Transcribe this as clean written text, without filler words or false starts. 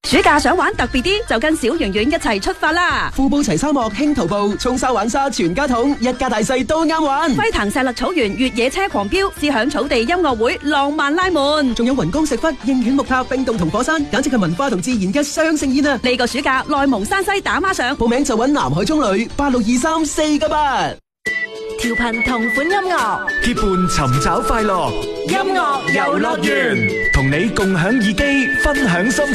暑假想玩特別啲，就跟小圓圓一齊出發啦！ 富寶齊沙漠輕徒步，衝沙玩沙全家桶，一家大細都啱玩。 輝騰石勒草原越野車狂飆，思響草地音樂會浪漫拉門， 仲有雲岡石窟、應縣木塔、冰洞同火山，簡直係文化同自然嘅雙盛宴啊！ 呢個暑假內蒙山西打孖上， 報名就揾南海中旅8623498。 調頻同款音樂， 結伴尋找快樂， 音樂遊樂園， 同你共享耳機，分享心情。